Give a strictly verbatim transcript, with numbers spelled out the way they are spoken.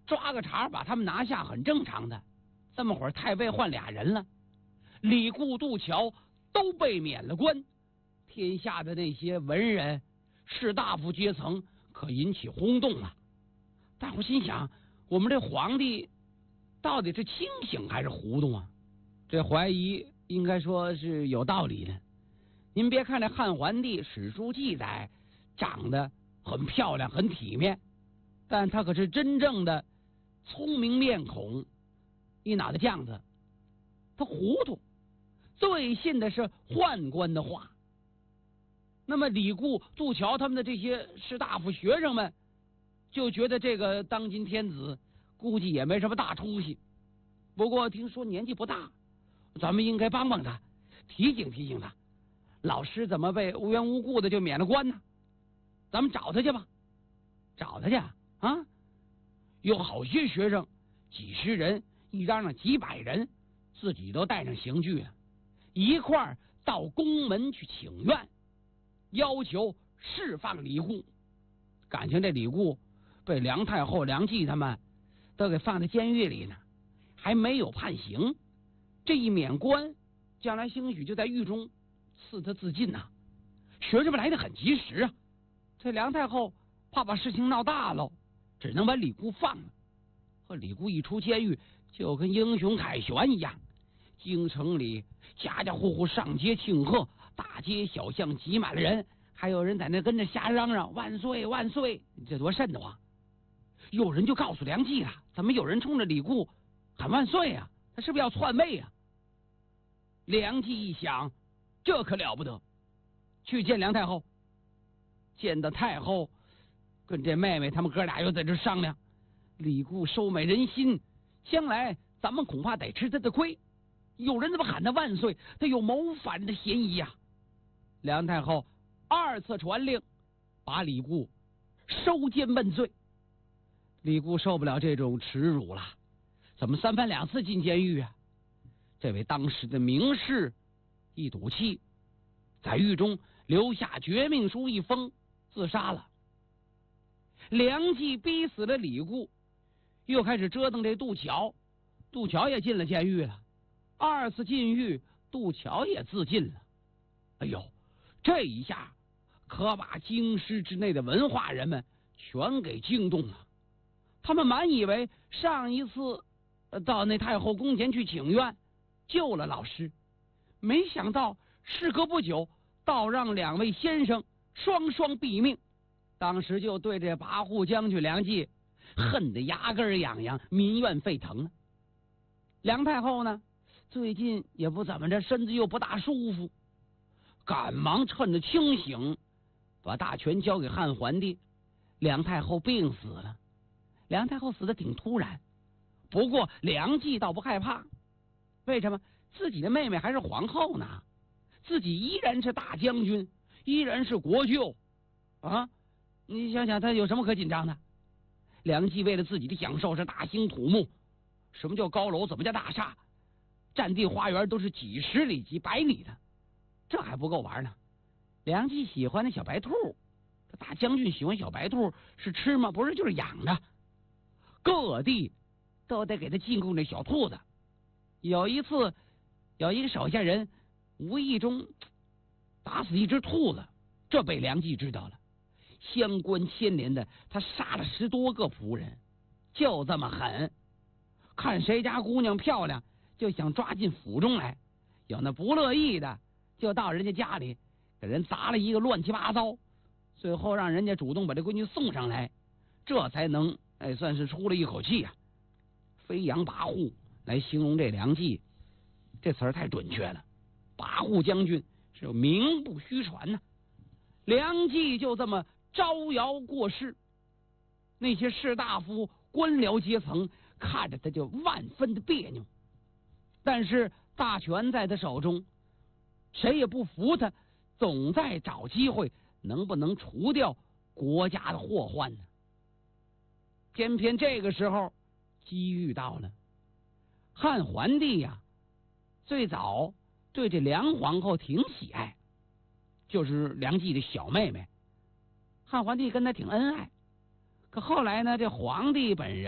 抓个茬把他们拿下很正常的。这么会儿太尉换俩人了，李固、杜桥都被免了官，天下的那些文人士大夫阶层可引起轰动了。大伙心想，我们这皇帝到底是清醒还是糊涂啊？这怀疑应该说是有道理的。您别看这汉桓帝史书记载长得很漂亮很体面，但他可是真正的聪明面孔，一脑袋犟子，他糊涂，最信的是宦官的话。那么李固、杜桥他们的这些士大夫学生们就觉得这个当今天子估计也没什么大出息，不过听说年纪不大，咱们应该帮帮他，提醒提醒他，老师怎么被无缘无故的就免了官呢？咱们找他去吧，找他去啊！有好些学生几十人一嚷嚷几百人，自己都带上刑具了，一块儿到宫门去请愿，要求释放李固。感情这李固被梁太后、梁冀他们都给放在监狱里呢，还没有判刑。这一免官，将来兴许就在狱中赐他自尽呐、啊。学生们来得很及时啊。这梁太后怕把事情闹大了，只能把李固放了。和李固一出监狱，就跟英雄凯旋一样，京城里家家户户上街庆贺，大街小巷挤满了人，还有人在那跟着瞎嚷嚷万岁万岁，这多瘆得慌。有人就告诉梁冀了，怎么有人冲着李固喊万岁啊？他是不是要篡位啊？梁冀一想，这可了不得，去见梁太后。见到太后，跟这妹妹他们哥俩又在这商量，李固收买人心，将来咱们恐怕得吃他的亏。有人怎么喊他万岁，他有谋反的嫌疑呀、啊。梁太后二次传令，把李固收监问罪。李固受不了这种耻辱了，怎么三番两次进监狱啊？这位当时的名士一赌气，在狱中留下绝命书一封，自杀了。梁冀逼死了李固，又开始折腾这杜桥，杜桥也进了监狱了。二次进狱，杜桥也自尽了。哎呦，这一下可把京师之内的文化人们全给惊动了。他们满以为上一次到那太后宫前去请愿，救了老师，没想到事隔不久，倒让两位先生双双毙命。当时就对这跋扈将军梁冀恨得牙根痒痒，民怨沸腾了。梁太后呢，最近也不怎么着，身子又不大舒服，赶忙趁着清醒，把大权交给汉桓帝。梁太后病死了。梁太后死的挺突然，不过梁冀倒不害怕。为什么？自己的妹妹还是皇后呢，自己依然是大将军，依然是国舅啊！你想想，他有什么可紧张的？梁冀为了自己的享受是大兴土木。什么叫高楼？怎么叫大厦？占地花园都是几十里几百里的，这还不够玩呢。梁冀喜欢那小白兔，这大将军喜欢小白兔，是吃吗？不是，就是养的。各地都得给他进贡这小兔子。有一次，有一个手下人无意中打死一只兔子，这被梁冀知道了，相关牵连的，他杀了十多个仆人，就这么狠。看谁家姑娘漂亮，就想抓进府中来，有那不乐意的，就到人家家里给人砸了一个乱七八糟，最后让人家主动把这闺女送上来，这才能哎算是出了一口气啊。飞扬跋扈来形容这梁冀，这词儿太准确了。跋扈将军是有名不虚传呢、啊。梁冀就这么招摇过市，那些士大夫、官僚阶层看着他就万分的别扭。但是大权在他手中，谁也不服他，总在找机会能不能除掉国家的祸患呢？偏偏这个时候机遇到了。汉桓帝呀、啊，最早对这梁皇后挺喜爱，就是梁冀的小妹妹。汉桓帝跟他挺恩爱，可后来呢，这皇帝本人